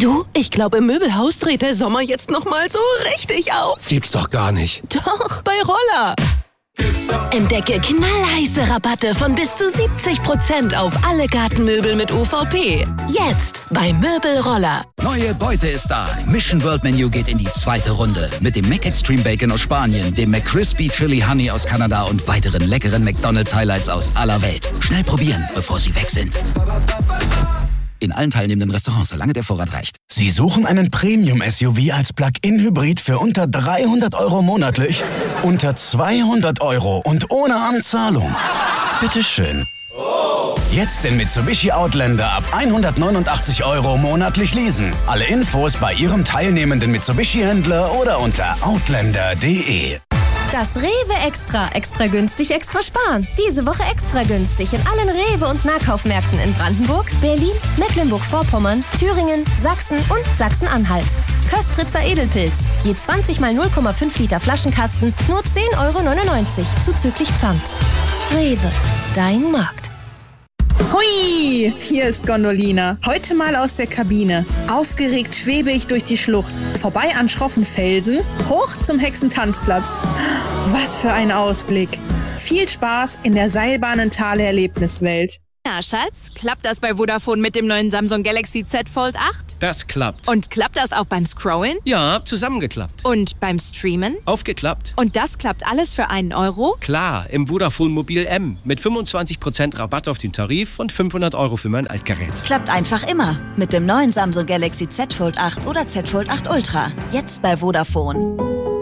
Du, ich glaube, im Möbelhaus dreht der Sommer jetzt nochmal so richtig auf. Gibt's doch gar nicht. Doch, bei Roller. Entdecke knallheiße Rabatte von bis zu 70% auf alle Gartenmöbel mit UVP. Jetzt bei Möbelroller. Neue Beute ist da. Mission World Menu geht in die zweite Runde. Mit dem McExtreme Bacon aus Spanien, dem McCrispy Chili Honey aus Kanada und weiteren leckeren McDonald's Highlights aus aller Welt. Schnell probieren, bevor sie weg sind. In allen teilnehmenden Restaurants, solange der Vorrat reicht. Sie suchen einen Premium-SUV als Plug-in-Hybrid für unter 300 € monatlich? Unter 200 € und ohne Anzahlung? Bitteschön. Jetzt den Mitsubishi Outlander ab 189 € monatlich leasen. Alle Infos bei Ihrem teilnehmenden Mitsubishi-Händler oder unter outlander.de. Das Rewe Extra. Extra günstig, extra sparen. Diese Woche extra günstig in allen Rewe- und Nahkaufmärkten in Brandenburg, Berlin, Mecklenburg-Vorpommern, Thüringen, Sachsen und Sachsen-Anhalt. Köstritzer Edelpilz. Je 20 mal 0,5 Liter Flaschenkasten, nur 10,99 € zuzüglich Pfand. Rewe. Dein Markt. Hui, hier ist Gondolina. Heute mal aus der Kabine. Aufgeregt schwebe ich durch die Schlucht. Vorbei an schroffen Felsen, hoch zum Hexentanzplatz. Was für ein Ausblick. Viel Spaß in der Seilbahnentale-Erlebniswelt. Na, Schatz, klappt das bei Vodafone mit dem neuen Samsung Galaxy Z Fold 8? Das klappt. Und klappt das auch beim Scrollen? Ja, zusammengeklappt. Und beim Streamen? Aufgeklappt. Und das klappt alles für 1 €? Klar, im Vodafone Mobil M. Mit 25% Rabatt auf den Tarif und 500 € für mein Altgerät. Klappt einfach immer. Mit dem neuen Samsung Galaxy Z Fold 8 oder Z Fold 8 Ultra. Jetzt bei Vodafone.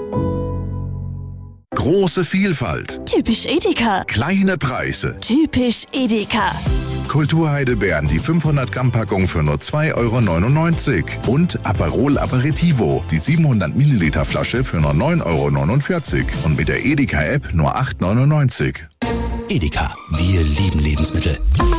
Große Vielfalt. Typisch Edeka. Kleine Preise. Typisch Edeka. Kulturheidelbeeren, die 500-Gramm-Packung für nur 2,99 € und Aperol Aperitivo, die 700 Milliliter Flasche für nur 9,49 € und mit der Edeka-App nur 8,99 €. Edeka, wir lieben Lebensmittel.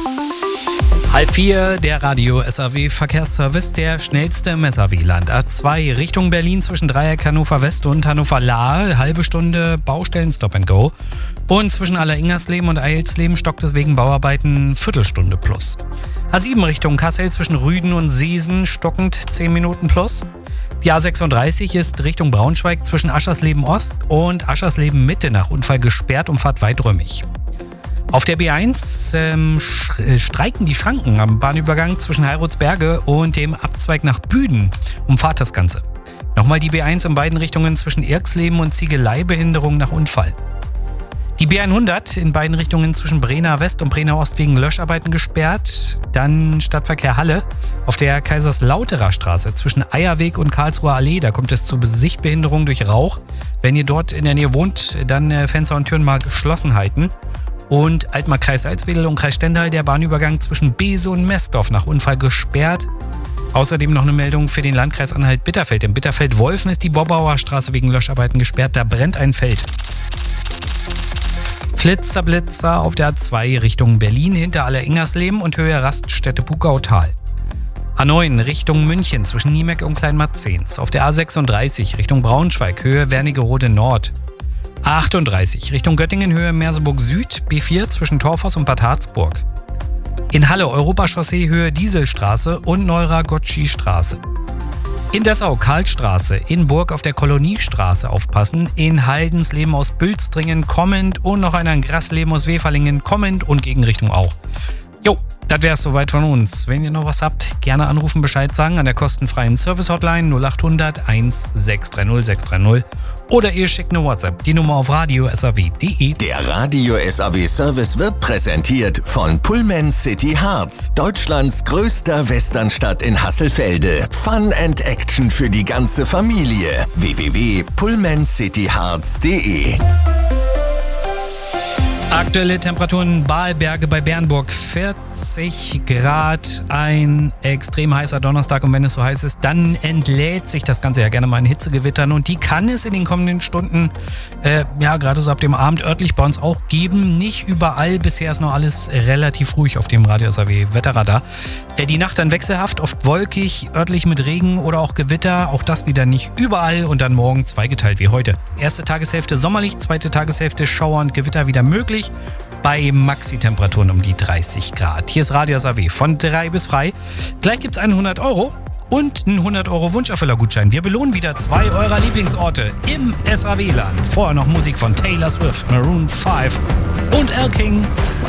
3:30, der Radio SAW Verkehrsservice, der schnellste im SAW-Land. A2 Richtung Berlin zwischen Dreieck Hannover West und Hannover Lahr, halbe Stunde Baustellen Stop and Go. Und zwischen Alleringersleben und Eilsleben stockt es wegen Bauarbeiten Viertelstunde plus. A7 Richtung Kassel zwischen Rüden und Seesen stockend 10 Minuten plus. Die A36 ist Richtung Braunschweig zwischen Aschersleben Ost und Aschersleben Mitte nach Unfall gesperrt, Umfahrt weiträumig. Auf der B1 streiken die Schranken am Bahnübergang zwischen Heiratsberge und dem Abzweig nach Büden. Umfahrt das Ganze. Nochmal die B1 in beiden Richtungen zwischen Irksleben und Ziegeleibehinderung nach Unfall. Die B100 in beiden Richtungen zwischen Brenner West und Brenner Ost wegen Löscharbeiten gesperrt. Dann Stadtverkehr Halle auf der Kaiserslauterer Straße zwischen Eierweg und Karlsruher Allee. Da kommt es zu Sichtbehinderung durch Rauch. Wenn ihr dort in der Nähe wohnt, dann Fenster und Türen mal geschlossen halten. Und Altmark-Kreis Salzwedel und Kreis Stendal, der Bahnübergang zwischen Bese und Messdorf nach Unfall gesperrt. Außerdem noch eine Meldung für den Landkreis Anhalt-Bitterfeld. Im Bitterfeld-Wolfen ist die Bobbauer Straße wegen Löscharbeiten gesperrt. Da brennt ein Feld. Flitzer-Blitzer auf der A2 Richtung Berlin hinter Alleringersleben und Höhe Raststätte Pugautal. A9 Richtung München zwischen Niemeck und Kleinmarzens. Auf der A36 Richtung Braunschweig, Höhe Wernigerode Nord. A38 Richtung Göttingen, Höhe Merseburg Süd, B4 zwischen Torfhaus und Bad Harzburg. In Halle Europachaussee, Höhe Dieselstraße und Neura-Gottschi-Straße. In Dessau Karlstraße, in Burg auf der Koloniestraße aufpassen, in Haldensleben aus Bülstringen kommend und noch einer in Grasleben aus Weferlingen kommend und Gegenrichtung auch. Jo, das wär's soweit von uns. Wenn ihr noch was habt, gerne anrufen, Bescheid sagen an der kostenfreien Service-Hotline 0800 1630 630 oder ihr schickt eine WhatsApp, die Nummer auf radio.saw.de. Der Radio SAW Service wird präsentiert von Pullman City Harz, Deutschlands größter Westernstadt in Hasselfelde. Fun and Action für die ganze Familie. www.pullmancityharz.de. Aktuelle Temperaturen Bahlberge bei Bernburg 40 Grad, ein extrem heißer Donnerstag und wenn es so heiß ist, dann entlädt sich das Ganze ja gerne mal in Hitzegewittern und die kann es in den kommenden Stunden, gerade so ab dem Abend örtlich bei uns auch geben. Nicht überall, bisher ist noch alles relativ ruhig auf dem Radio SAW Wetterradar. Die Nacht dann wechselhaft, oft wolkig, örtlich mit Regen oder auch Gewitter, auch das wieder nicht überall und dann morgen zweigeteilt wie heute. Erste Tageshälfte sommerlich, zweite Tageshälfte Schauer und Gewitter wieder möglich. Bei Maxi-Temperaturen um die 30 Grad. Hier ist Radio SAW von 3 bis frei. Gleich gibt's 100 € und einen 100€ Wunscherfüller-Gutschein. Wir belohnen wieder 2 eurer Lieblingsorte im SAW-Land. Vorher noch Musik von Taylor Swift, Maroon 5 und L. King.